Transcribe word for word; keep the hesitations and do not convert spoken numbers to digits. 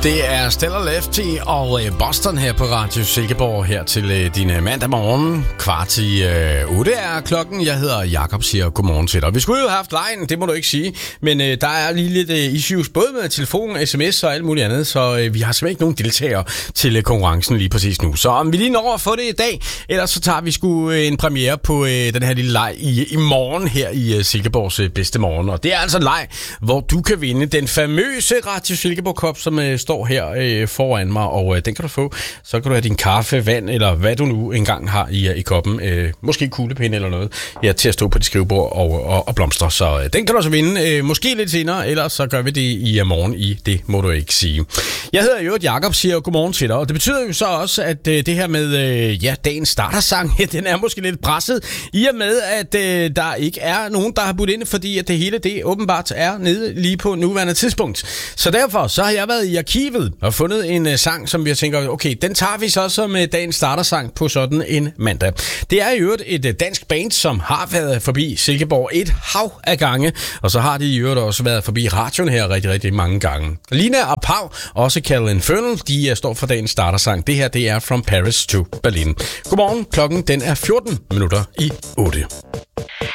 Det er Stella Lefty og Boston her på Radio Silkeborg her til din mandag morgen. Kvart i øh, otte er klokken. Jeg hedder Jakob, siger godmorgen til dig. Vi skulle jo have haft lejen, det må du ikke sige. Men øh, der er lige lidt øh, issues, både med telefon, sms og alt muligt andet. Så øh, vi har simpelthen ikke nogen deltagere til øh, konkurrencen lige præcis nu. Så om vi lige når at få det i dag, ellers så tager vi sgu øh, en premiere på øh, den her lille leg i, i morgen her i øh, Silkeborgs øh, bedste morgen. Og det er altså en leg, hvor du kan vinde den famøse Radio Silkeborg Cup, som øh, står her øh, foran mig, og øh, den kan du få. Så kan du have din kaffe, vand, eller hvad du nu engang har i, i koppen. Øh, måske kuglepind eller noget, ja, til at stå på dit skrivebord og, og, og blomstre. Så øh, den kan du også vinde, øh, måske lidt senere, ellers så gør vi det i uh, morgen i Det Må Du Ikke Sige. Jeg hedder jo Jakob, siger godmorgen til dig, og det betyder jo så også, at øh, det her med, øh, ja, dagens startersang, den er måske lidt presset, i og med, at øh, der ikke er nogen, der har budt ind, fordi at det hele, det åbenbart er nede lige på nuværende tidspunkt. Så derfor, så har jeg været i arkivet og fundet en uh, sang, som vi tænker, okay, den tager vi så som uh, dagens startersang på sådan en mandag. Det er i øvrigt et uh, dansk band, som har været forbi Silkeborg et hav af gange, og så har de i øvrigt også været forbi radioen her rigtig, rigtig mange gange. Lina og Pau, også kaldet Infernal, de uh, står for dagens startersang. Det her, det er From Paris to Berlin. Godmorgen, klokken den er fjorten minutter i otte.